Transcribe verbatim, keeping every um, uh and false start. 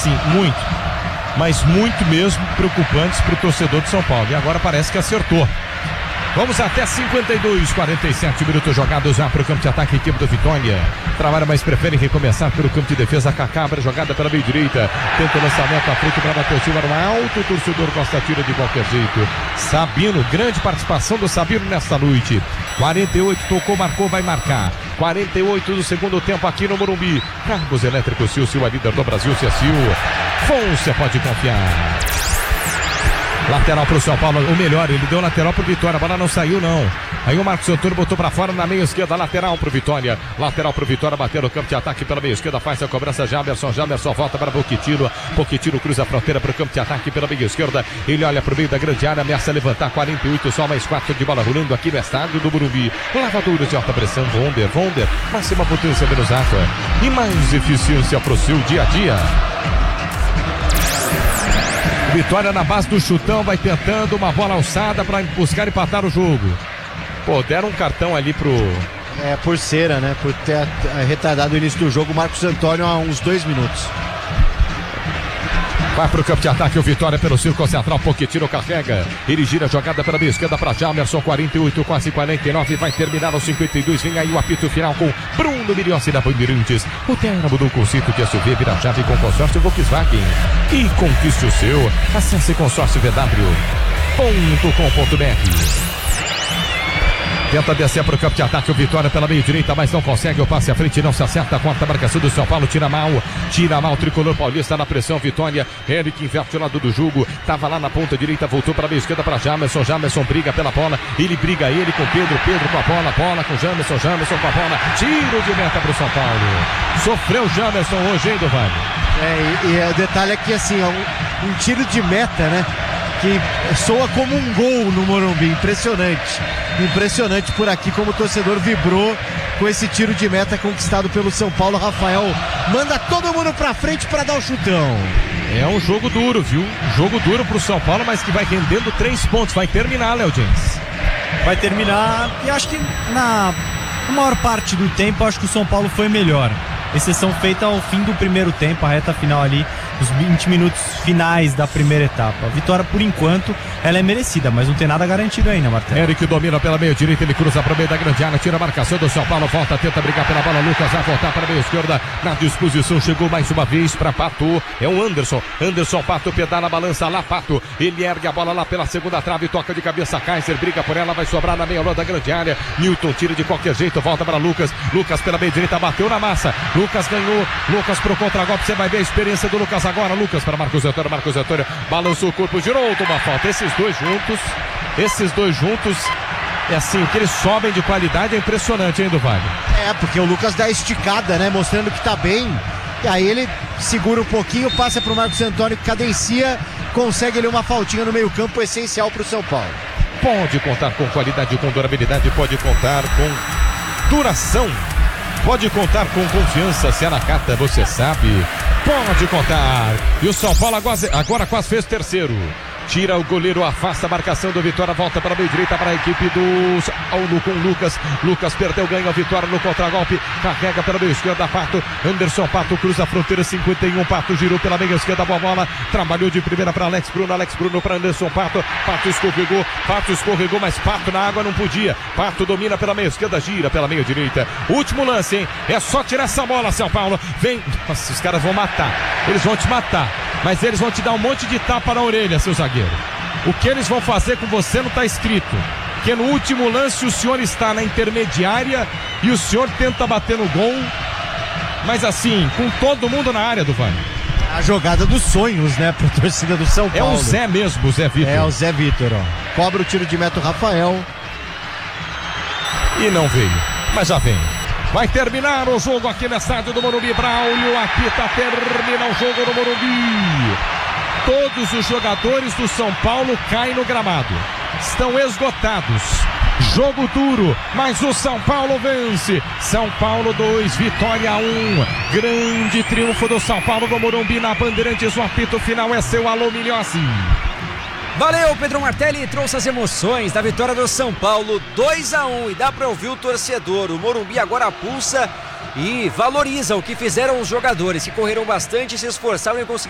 Sim, muito. Mas muito mesmo preocupantes para o torcedor de São Paulo. E agora parece que acertou. Vamos até cinquenta e dois, quarenta e sete minutos jogados já para o campo de ataque, equipe do Vitória. Trabalha, mas prefere recomeçar pelo campo de defesa. Cacabra, jogada pela meia direita. Tenta o lançamento à frente para Matheus Silva no alto. O torcedor Costa tira de qualquer jeito. Sabino, grande participação do Sabino nesta noite. quarenta e oito, tocou, marcou, vai marcar. quarenta e oito do segundo tempo aqui no Morumbi. Cargos Elétricos Sil, Sil, a líder do Brasil, Sil. Fonse, pode confiar. Lateral pro São Paulo, o melhor, ele deu lateral pro Vitória, a bola não saiu não. Aí o Marcos Antônio botou pra fora na meia esquerda, lateral pro Vitória. Lateral pro Vitória, bateu no campo de ataque pela meia esquerda, faz a cobrança Jamerson, Jamerson volta para Pochettino. Pochettino cruza a fronteira pro campo de ataque pela meia esquerda. Ele olha pro meio da grande área, ameaça levantar, quarenta e oito, só mais quatro de bola rolando aqui no estádio do Morumbi. Lavadura de alta pressão, Vonder, Vonder, máxima potência menos água e mais eficiência pro seu dia a dia. Vitória na base do chutão, vai tentando uma bola alçada para buscar empatar o jogo. Pô, deram um cartão ali pro... É, por cera, né? Por ter retardado o início do jogo, Marcos Antônio há uns dois minutos. Vai pro campo de ataque o Vitória pelo círculo central, Pochettino carrega, ele gira a jogada pela meia esquerda para Jamerson, quarenta e oito, quase quarenta e nove, vai terminar aos cinquenta e dois, vem aí o apito final com Bruno Miriossi da Bandeirantes. O Terra mudou o conceito de S U V, vira chave com consórcio Volkswagen e conquiste o seu. Acesse consórcio v w ponto com ponto b r. Tenta descer para o campo de ataque, o Vitória pela meia direita, mas não consegue, o passe à frente não se acerta, a quarta marcação do São Paulo, tira mal, tira mal, o tricolor paulista na pressão, Vitória, Eric inverte o lado do jogo, tava lá na ponta direita, voltou para a meia esquerda para Jamerson, Jamerson briga pela bola, ele briga ele com Pedro, Pedro com a bola, bola com Jamerson, Jamerson com a bola, tiro de meta para o São Paulo, sofreu Jamerson hoje, hein, Dovani? É, e, e o detalhe é que assim, é um, um tiro de meta, né? Que soa como um gol no Morumbi, impressionante, impressionante por aqui como o torcedor vibrou com esse tiro de meta conquistado pelo São Paulo. Rafael manda todo mundo pra frente para dar o chutão. É um jogo duro, viu? Jogo duro pro São Paulo, mas que vai rendendo três pontos, vai terminar, Léo James. Vai terminar e acho que na maior parte do tempo acho que o São Paulo foi melhor. Exceção feita ao fim do primeiro tempo, a reta final ali, os vinte minutos finais da primeira etapa. A vitória, por enquanto, ela é merecida, mas não tem nada garantido ainda, Martelo. Eric domina pela meia direita, ele cruza para o meio da grande área, tira a marcação do São Paulo, volta, tenta brigar pela bola, Lucas vai voltar para a meia esquerda, na disposição, chegou mais uma vez para Pato, é o Anderson, Anderson, Pato, pedala, balança lá, Pato, ele ergue a bola lá pela segunda trave, toca de cabeça, Kaiser, briga por ela, vai sobrar na meia lua da grande área, Newton tira de qualquer jeito, volta para Lucas, Lucas pela meia direita, bateu na massa, Lucas ganhou, Lucas pro contra-golpe, você vai ver a experiência do Lucas agora, Lucas para Marcos Antônio, Marcos Antônio balançou o corpo, girou, toma falta, esses dois juntos, esses dois juntos, é assim, o que eles sobem de qualidade é impressionante, hein, do Vale? É, porque o Lucas dá esticada, né, mostrando que tá bem, e aí ele segura um pouquinho, passa pro Marcos Antônio, cadencia, consegue ali uma faltinha no meio campo, essencial pro São Paulo. Pode contar com qualidade, com durabilidade, pode contar com duração. Pode contar com confiança, se é na carta, você sabe. Pode contar. E o São Paulo agora, agora quase fez terceiro. Tira o goleiro, afasta a marcação do Vitória, volta para a meia direita para a equipe do Paulo com Lucas. Lucas perdeu, ganha a Vitória no contragolpe, carrega pela meia esquerda, Pato, Anderson, Pato cruza a fronteira, cinquenta e um, Pato girou pela meia esquerda, boa bola, trabalhou de primeira para Alex Bruno, Alex Bruno para Anderson, Pato, Pato escorregou, Pato escorregou, mas Pato na água não podia, Pato domina pela meia esquerda, gira pela meia direita, último lance, hein, é só tirar essa bola, São Paulo, vem, nossa, os caras vão matar, eles vão te matar, mas eles vão te dar um monte de tapa na orelha, seu zagueiro. O que eles vão fazer com você não está escrito. Porque no último lance o senhor está na intermediária e o senhor tenta bater no gol. Mas assim, com todo mundo na área do Vale. A jogada dos sonhos, né, para a torcida do São Paulo. É o Zé mesmo, o Zé Vitor. É o Zé Vitor, ó. Cobra o tiro de meta o Rafael. E não veio, mas já vem. Vai terminar o jogo aqui no estádio do Morumbi. Braulio apita, termina o jogo no Morumbi. Todos os jogadores do São Paulo caem no gramado. Estão esgotados. Jogo duro, mas o São Paulo vence. São Paulo dois, Vitória um. Grande triunfo do São Paulo no Morumbi na Bandeirantes. O apito final é seu, alô Milhossi. Valeu, Pedro Martelli, trouxe as emoções da vitória do São Paulo dois a um e dá para ouvir o torcedor. O Morumbi agora pulsa e valoriza o que fizeram os jogadores, que correram bastante e se esforçaram em conseguir